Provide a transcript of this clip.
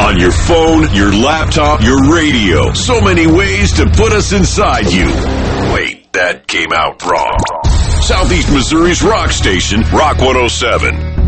On your phone, your laptop, your radio. So many ways to put us inside you. Wait, that came out wrong. Southeast Missouri's rock station, Rock 107.